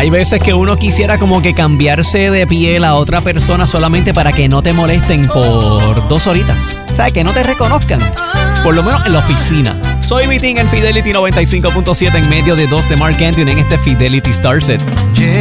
Hay veces que uno quisiera como que cambiarse de piel a otra persona solamente para que no te molesten por 2 horitas. ¿Sabes? Que no te reconozcan. Por lo menos en la oficina. Soy Vitín en Fidelity 95.7 en medio de 2 de Marc Anthony en este Fidelity Starset.